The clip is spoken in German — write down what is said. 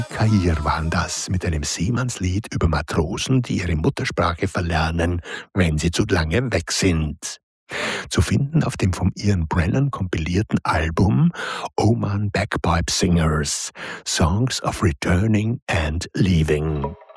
Kair waren das mit einem Seemannslied über Matrosen, die ihre Muttersprache verlernen, wenn sie zu lange weg sind. Zu finden auf dem von Ian Brennan kompilierten Album Oman Bagpipe Singers – Songs of Returning and Leaving.